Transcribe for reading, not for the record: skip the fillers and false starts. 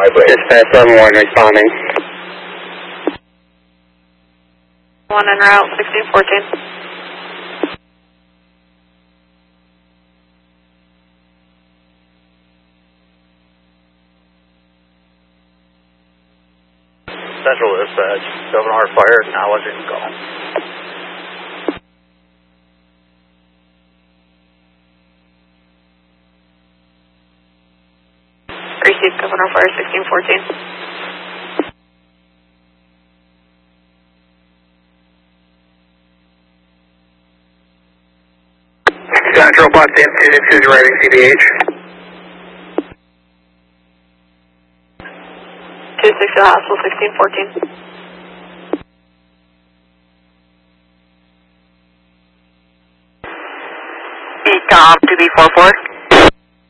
vibrate. Dispatch 11 responding. 1 en route, 1614. Central Dispatch, 7R Fire, acknowledging call. Receive Governor Fire 1614. Central Boston 2 driving CBH. 26 to Hospital 1614. Ecom 2B44.